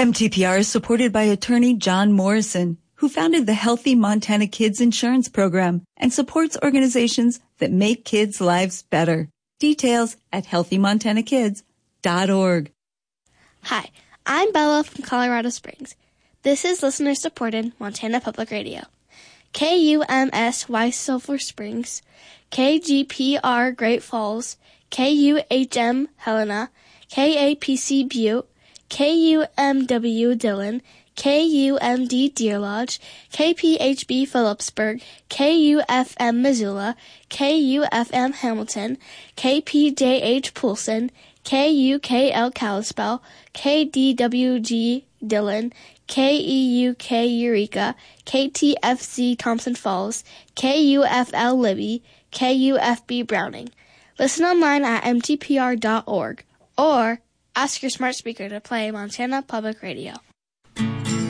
MTPR is supported by attorney John Morrison, who founded the Healthy Montana Kids Insurance Program and supports organizations that make kids' lives better. Details at healthymontanakids.org. Hi, I'm Bella from Colorado Springs. This is listener-supported Montana Public Radio. KUMSY Silver Springs, KGPR Great Falls, KUHM Helena, KAPC Butte, KUMW Dillon, KUMD Deer Lodge, KPHB Phillipsburg, KUFM Missoula, KUFM Hamilton, KPJH Poulsen, KUKL Kalispell, KDWG Dillon, KEUK Eureka, KTFC Thompson Falls, KUFL Libby, KUFB Browning. Listen online at mtpr.org or ask your smart speaker to play Montana Public Radio.